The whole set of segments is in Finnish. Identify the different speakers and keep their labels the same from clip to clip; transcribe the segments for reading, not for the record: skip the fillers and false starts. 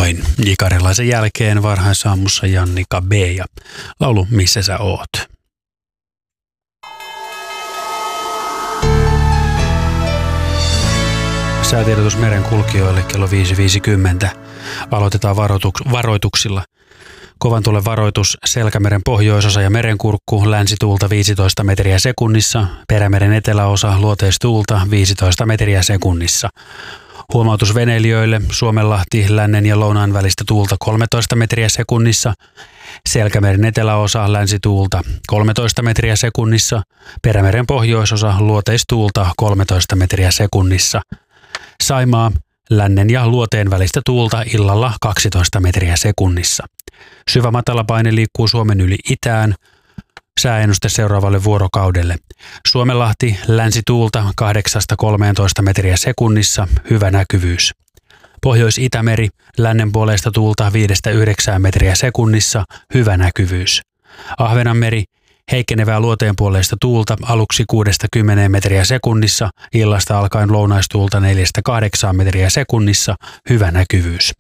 Speaker 1: Noin. Jikarilaisen jälkeen varhaisaamussa Jannika B. ja laulu Missä sä oot? Säätiedotus merenkulkijoille kello 5.50. Aloitetaan varoituksilla. Kovan tuulen varoitus Selkämeren pohjoisosa ja merenkurkku, länsituulta 15 metriä sekunnissa, Perämeren eteläosa luoteistuulta 15 metriä sekunnissa. Huomautus veneilijöille Suomenlahti, lännen ja lounaan välistä tuulta 13 metriä sekunnissa, Selkämeren eteläosa länsituulta 13 metriä sekunnissa, Perämeren pohjoisosa luoteistuulta 13 metriä sekunnissa. Saimaa, lännen ja luoteen välistä tuulta illalla 12 metriä sekunnissa. Syvä matalapaine liikkuu Suomen yli itään. Sääennuste seuraavalle vuorokaudelle. Suomenlahti, länsituulta 8-13 metriä sekunnissa, hyvä näkyvyys. Pohjois-Itämeri, lännen puoleista tuulta 5-9 metriä sekunnissa, hyvä näkyvyys. Ahvenanmeri, heikkenevää luoteen puoleista tuulta aluksi 6-10 metriä sekunnissa, illasta alkaen lounaistuulta 4-8 metriä sekunnissa, hyvä näkyvyys.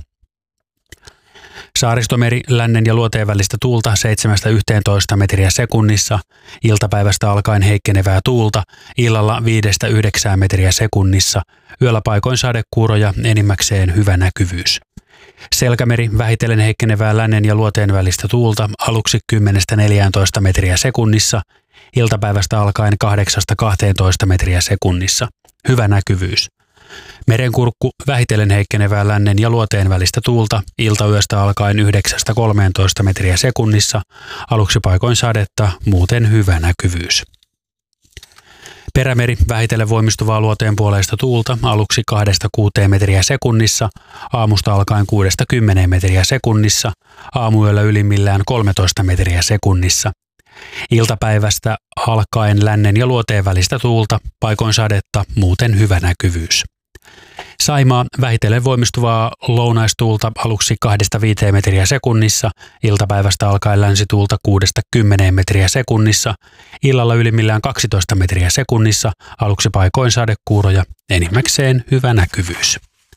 Speaker 1: Saaristomeri, lännen ja luoteen välistä tuulta 7-11 metriä sekunnissa, iltapäivästä alkaen heikkenevää tuulta, illalla 5-9 metriä sekunnissa, yöllä paikoin sadekuuroja, enimmäkseen hyvä näkyvyys. Selkämeri, vähitellen heikkenevää lännen ja luoteen välistä tuulta, aluksi 10-14 metriä sekunnissa, iltapäivästä alkaen 8-12 metriä sekunnissa, hyvä näkyvyys. Merenkurkku, vähitellen heikkenevää lännen ja luoteen välistä tuulta, iltayöstä alkaen 9-13 metriä sekunnissa, aluksi paikoin sadetta, muuten hyvä näkyvyys. Perämeri, vähitellen voimistuvaa luoteen puoleista tuulta, aluksi 2-6 metriä sekunnissa, aamusta alkaen 6-10 metriä sekunnissa, aamuyöllä ylimmillään 13 metriä sekunnissa. Iltapäivästä alkaen lännen ja luoteen välistä tuulta, paikoin sadetta, muuten hyvä näkyvyys. Saimaa, vähitellen voimistuvaa lounaistuulta aluksi 2-5 metriä sekunnissa, iltapäivästä alkaen länsituulta 6-10 metriä sekunnissa, illalla ylimmillään 12 metriä sekunnissa, aluksi paikoin sadekuuroja, enimmäkseen hyvä näkyvyys.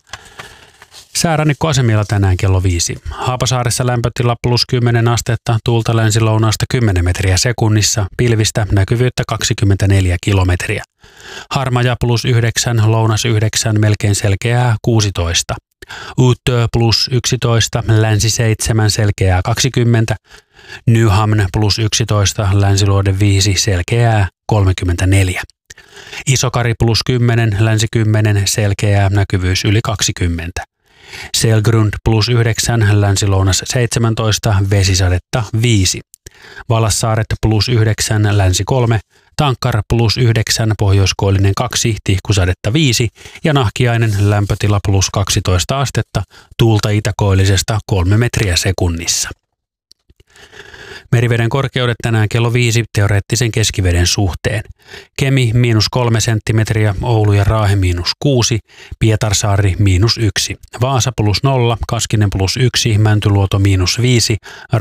Speaker 1: Säärannikkoasemilla tänään kello 5. Haapasaaressa lämpötila +10 astetta, tuulta länsi-lounaasta 10 metriä sekunnissa, pilvistä näkyvyyttä 24 kilometriä. Harmaja +9, lounas 9, melkein selkeää 16. Uutö +11, länsi 7, selkeää 20. Nyhamn +11, länsiluode 5, selkeää 34. Isokari +10, länsi 10, selkeää näkyvyys yli 20. Selgrund +9, länsi-lounas 17, vesisadetta 5. Valassaaret +9, länsi 3, Tankkar +9, pohjoiskoillinen 2, tihkusadetta 5 ja Nahkiainen lämpötila +12 astetta, tuulta itäkoillisesta 3 metriä sekunnissa. Meriveden korkeudet tänään kello 5 teoreettisen keskiveden suhteen. Kemi -3 senttimetriä, Oulu ja Raahe -6, Pietarsaari -1, Vaasa +0, Kaskinen +1, Mäntyluoto -5,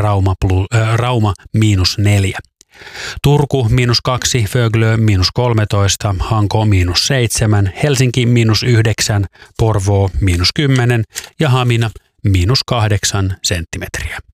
Speaker 1: Rauma -4. Turku -2, Föglö -13, Hanko -7, Helsinki -9, Porvoo -10 ja Hamina -8 senttimetriä.